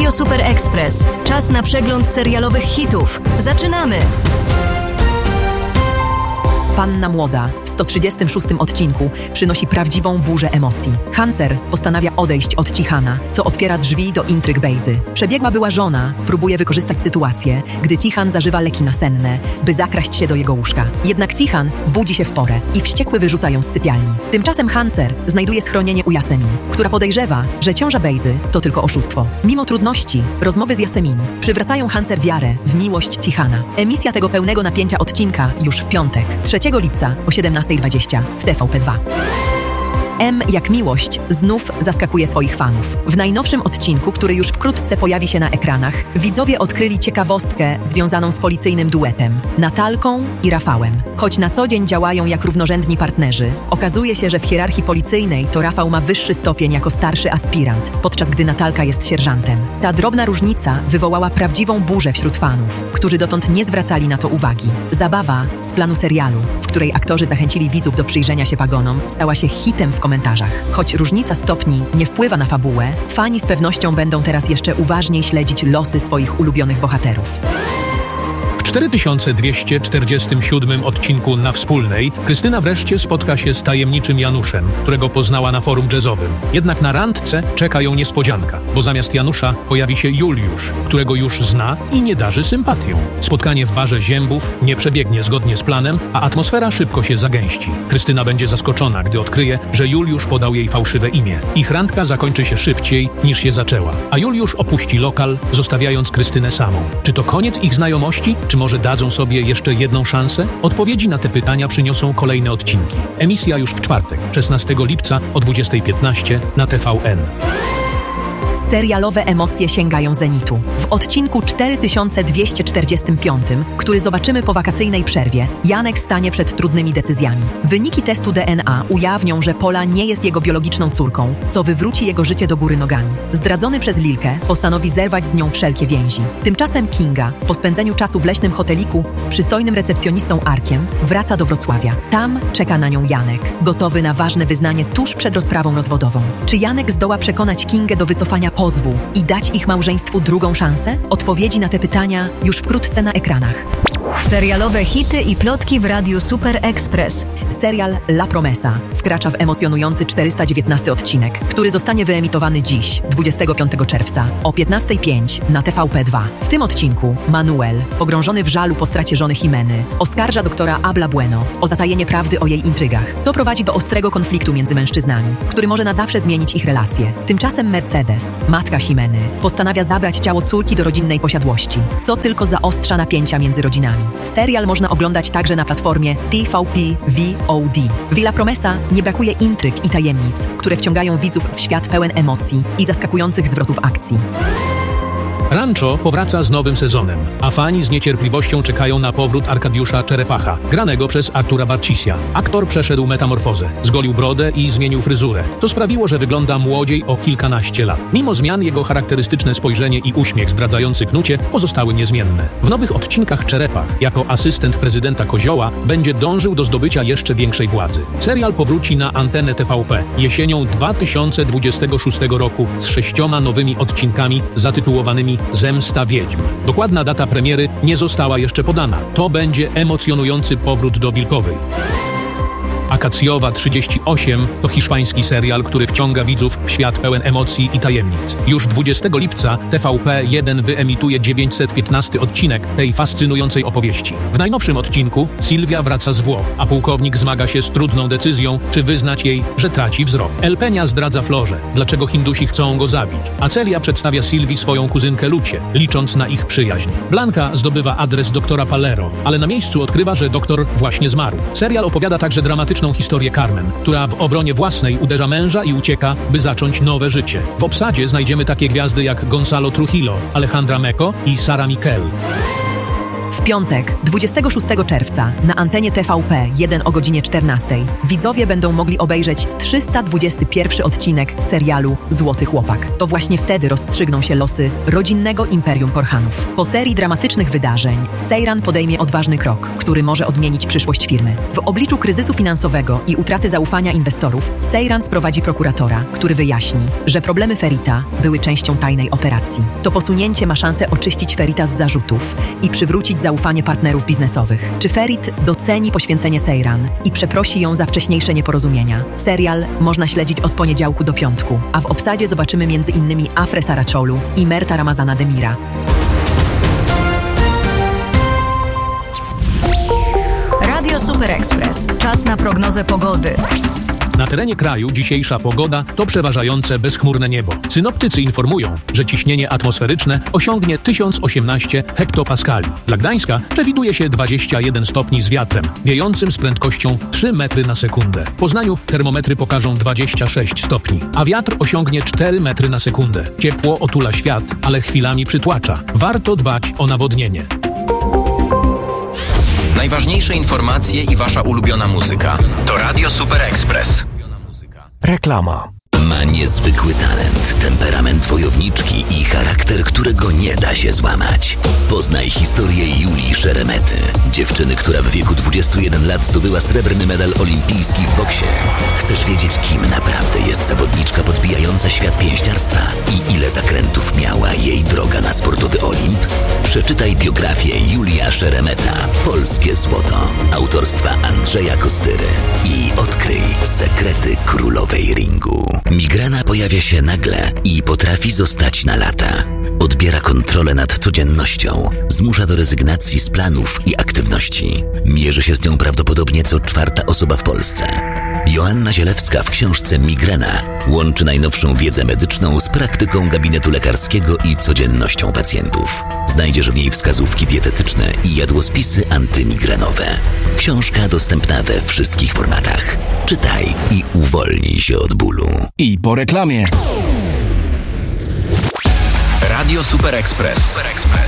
Radio Super Express. Czas na przegląd serialowych hitów. Zaczynamy! Panna młoda w 136 odcinku przynosi prawdziwą burzę emocji. Hancer postanawia odejść od Tichana, co otwiera drzwi do intryg Bejzy. Przebiegła była żona próbuje wykorzystać sytuację, gdy Tichan zażywa leki nasenne, by zakraść się do jego łóżka. Jednak Tichan budzi się w porę i wściekły wyrzuca ją z sypialni. Tymczasem Hancer znajduje schronienie u Yasemin, która podejrzewa, że ciąża Bejzy to tylko oszustwo. Mimo trudności, rozmowy z Yasemin przywracają Hancer wiarę w miłość Tichana. Emisja tego pełnego napięcia odcinka już w piątek, 3 lipca o 17:20 w TVP2. M jak miłość znów zaskakuje swoich fanów. W najnowszym odcinku, który już wkrótce pojawi się na ekranach, widzowie odkryli ciekawostkę związaną z policyjnym duetem Natalką i Rafałem. Choć na co dzień działają jak równorzędni partnerzy, okazuje się, że w hierarchii policyjnej to Rafał ma wyższy stopień jako starszy aspirant, podczas gdy Natalka jest sierżantem. Ta drobna różnica wywołała prawdziwą burzę wśród fanów, którzy dotąd nie zwracali na to uwagi. Zabawa z planu serialu, w której aktorzy zachęcili widzów do przyjrzenia się pagonom, stała się hitem w komentarzach. Choć różnica stopni nie wpływa na fabułę, fani z pewnością będą teraz jeszcze uważniej śledzić losy swoich ulubionych bohaterów. W 4247 odcinku Na Wspólnej Krystyna wreszcie spotka się z tajemniczym Januszem, którego poznała na forum jazzowym. Jednak na randce czeka ją niespodzianka, bo zamiast Janusza pojawi się Juliusz, którego już zna i nie darzy sympatią. Spotkanie w barze Ziębów nie przebiegnie zgodnie z planem, a atmosfera szybko się zagęści. Krystyna będzie zaskoczona, gdy odkryje, że Juliusz podał jej fałszywe imię. Ich randka zakończy się szybciej niż się zaczęła, a Juliusz opuści lokal, zostawiając Krystynę samą. Czy to koniec ich znajomości? Czy może dadzą sobie jeszcze jedną szansę? Odpowiedzi na te pytania przyniosą kolejne odcinki. Emisja już w czwartek, 16 lipca o 20:15 na TVN. Serialowe emocje sięgają zenitu. W odcinku 4245, który zobaczymy po wakacyjnej przerwie, Janek stanie przed trudnymi decyzjami. Wyniki testu DNA ujawnią, że Pola nie jest jego biologiczną córką, co wywróci jego życie do góry nogami. Zdradzony przez Lilkę postanowi zerwać z nią wszelkie więzi. Tymczasem Kinga, po spędzeniu czasu w leśnym hoteliku z przystojnym recepcjonistą Arkiem, wraca do Wrocławia. Tam czeka na nią Janek, gotowy na ważne wyznanie tuż przed rozprawą rozwodową. Czy Janek zdoła przekonać Kingę do wycofania pozwu i dać ich małżeństwu drugą szansę? Odpowiedzi na te pytania już wkrótce na ekranach. Serialowe hity i plotki w Radiu Super Express. Serial La Promesa wkracza w emocjonujący 419 odcinek, który zostanie wyemitowany dziś, 25 czerwca o 15:05 na TVP2. W tym odcinku Manuel, pogrążony w żalu po stracie żony Jimeny, oskarża doktora Abla Bueno o zatajenie prawdy o jej intrygach. To prowadzi do ostrego konfliktu między mężczyznami, który może na zawsze zmienić ich relacje. Tymczasem Mercedes, matka Jimeny, postanawia zabrać ciało córki do rodzinnej posiadłości, co tylko zaostrza napięcia między rodzinami. Serial można oglądać także na platformie TVP VOD. W La Promesa nie brakuje intryg i tajemnic, które wciągają widzów w świat pełen emocji i zaskakujących zwrotów akcji. Rancho powraca z nowym sezonem, a fani z niecierpliwością czekają na powrót Arkadiusza Czerepacha, granego przez Artura Barcisia. Aktor przeszedł metamorfozę, zgolił brodę i zmienił fryzurę, co sprawiło, że wygląda młodziej o kilkanaście lat. Mimo zmian jego charakterystyczne spojrzenie i uśmiech zdradzający knucie pozostały niezmienne. W nowych odcinkach Czerepach, jako asystent prezydenta Kozioła, będzie dążył do zdobycia jeszcze większej władzy. Serial powróci na antenę TVP jesienią 2026 roku z 6 nowymi odcinkami zatytułowanymi Zemsta Wiedźm. Dokładna data premiery nie została jeszcze podana. To będzie emocjonujący powrót do Wilkowej. Akacjowa 38 to hiszpański serial, który wciąga widzów w świat pełen emocji i tajemnic. Już 20 lipca TVP1 wyemituje 915 odcinek tej fascynującej opowieści. W najnowszym odcinku Sylwia wraca z Włoch, a pułkownik zmaga się z trudną decyzją, czy wyznać jej, że traci wzrok. El Peña zdradza Florze, dlaczego Hindusi chcą go zabić, a Celia przedstawia Sylwii swoją kuzynkę Lucie, licząc na ich przyjaźń. Blanka zdobywa adres doktora Palero, ale na miejscu odkrywa, że doktor właśnie zmarł. Serial opowiada także dramatyczną historię Carmen, która w obronie własnej uderza męża i ucieka, by zacząć nowe życie. W obsadzie znajdziemy takie gwiazdy jak Gonzalo Trujillo, Alejandra Meco i Sara Miquel. W piątek, 26 czerwca, na antenie TVP 1 o godzinie 14 widzowie będą mogli obejrzeć 321 odcinek serialu Złoty Chłopak. To właśnie wtedy rozstrzygną się losy rodzinnego imperium Korhanów. Po serii dramatycznych wydarzeń Seyran podejmie odważny krok, który może odmienić przyszłość firmy. W obliczu kryzysu finansowego i utraty zaufania inwestorów, Seyran sprowadzi prokuratora, który wyjaśni, że problemy Ferita były częścią tajnej operacji. To posunięcie ma szansę oczyścić Ferita z zarzutów i przywrócić zaufanie partnerów biznesowych. Czy Ferit doceni poświęcenie Seyran i przeprosi ją za wcześniejsze nieporozumienia? Serial można śledzić od poniedziałku do piątku, a w obsadzie zobaczymy m.in. Afre Saraczolu i Merta Ramazana Demira. Radio Super Express. Czas na prognozę pogody. Na terenie kraju dzisiejsza pogoda to przeważające bezchmurne niebo. Synoptycy informują, że ciśnienie atmosferyczne osiągnie 1018 hektopaskali. Dla Gdańska przewiduje się 21 stopni z wiatrem, wiejącym z prędkością 3 metry na sekundę. W Poznaniu termometry pokażą 26 stopni, a wiatr osiągnie 4 metry na sekundę. Ciepło otula świat, ale chwilami przytłacza. Warto dbać o nawodnienie. Najważniejsze informacje i wasza ulubiona muzyka to Radio Super Express. Reklama. Ma niezwykły talent, temperament wojowniczki i charakter, którego nie da się złamać. Poznaj historię Julii Szeremety, dziewczyny, która w wieku 21 lat zdobyła srebrny medal olimpijski w boksie. Chcesz wiedzieć, kim naprawdę jest zawodniczka podbijająca świat pięściarstwa i ile zakrętów miała jej droga na sportowy Olimp? Przeczytaj biografię Julia Szeremeta, Polskie Złoto, autorstwa Andrzeja Kostyry i odkryj sekrety królowej ringu. Migrena pojawia się nagle i potrafi zostać na lata. Odbiera kontrolę nad codziennością, zmusza do rezygnacji z planów i aktywności. Mierzy się z nią prawdopodobnie co 4. osoba w Polsce. Joanna Zielewska w książce Migrena łączy najnowszą wiedzę medyczną z praktyką gabinetu lekarskiego i codziennością pacjentów. Znajdziesz w niej wskazówki dietetyczne i jadłospisy antymigrenowe. Książka dostępna we wszystkich formatach. Czytaj i uwolnij się od bólu. I po reklamie. Radio Super Express.